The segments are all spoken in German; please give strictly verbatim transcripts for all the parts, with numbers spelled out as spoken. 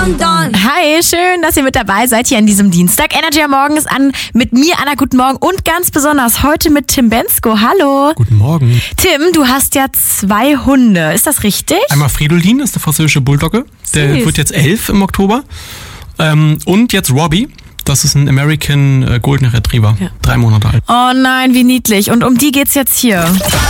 Don Don. Hi, schön, dass ihr mit dabei seid hier an diesem Dienstag. Energy am Morgen ist an mit mir, Anna, guten Morgen und ganz besonders heute mit Tim Bensko. Hallo. Guten Morgen. Tim, du hast ja zwei Hunde, ist das richtig? Einmal Fridolin, das ist der französische Bulldogge. Der Süß. wird jetzt elf im Oktober. Ähm, und jetzt Robbie. Das ist ein American äh, Golden Retriever. Ja. Drei Monate alt. Oh nein, wie niedlich. Und um die geht's jetzt hier.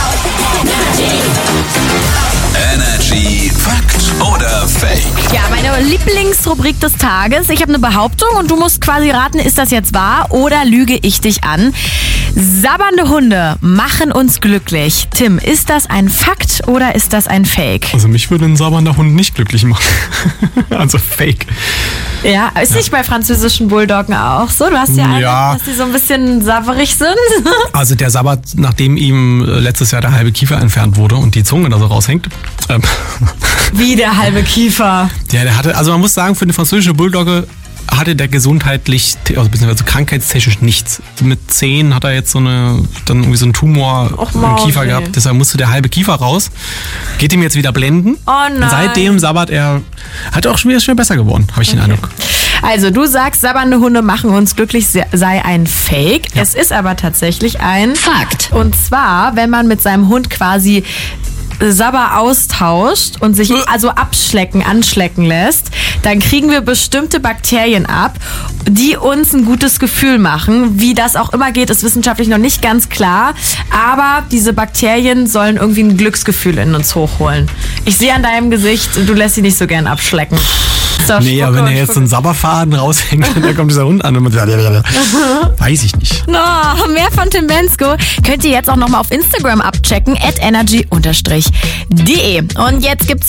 Energy Fakt oder Fake? Ja, meine Lieblingsrubrik des Tages. Ich habe eine Behauptung und du musst quasi raten, ist das jetzt wahr oder lüge ich dich an? Sabbernde Hunde machen uns glücklich. Tim, ist das ein Fakt oder ist das ein Fake? Also mich würde ein sabbernder Hund nicht glücklich machen. Also Fake. Ja, ist nicht bei französischen Bulldoggen auch so? Du hast ja eine, Ja. dass die so ein bisschen sabberig sind. Also der sabbert, nachdem ihm äh, letztes Jahr der halbe Kiefer entfernt wurde und die Zunge da so raushängt. Ähm, Wie der halbe Kiefer. ja, der hatte, also man muss sagen, für eine französische Bulldogge hatte der gesundheitlich, also beziehungsweise krankheitstechnisch nichts. Mit zehn hat er jetzt so eine, dann irgendwie so einen Tumor Och, im Maus, Kiefer ey. gehabt, deshalb musste der halbe Kiefer raus. Geht ihm jetzt wieder blenden. Oh nein. Und seitdem sabbert er, hat auch schon wieder schon besser geworden, habe ich den Eindruck. Also du sagst, sabbernde Hunde machen uns glücklich, sei ein Fake. Es ist aber tatsächlich ein Fakt. Und zwar, wenn man mit seinem Hund quasi Sabber austauscht und sich also abschlecken, anschlecken lässt, dann kriegen wir bestimmte Bakterien ab, die uns ein gutes Gefühl machen. Wie das auch immer geht, ist wissenschaftlich noch nicht ganz klar, aber diese Bakterien sollen irgendwie ein Glücksgefühl in uns hochholen. Ich sehe an deinem Gesicht, du lässt sie nicht so gern abschlecken. Ist doch Nee, aber Spucke wenn er und jetzt so einen Sabberfaden raushängt und da kommt dieser Hund an und man sagt, weiß ich nicht. No, mehr von Tim Bensko könnt ihr jetzt auch nochmal auf Instagram abchecken, at energy-de. Und jetzt gibt's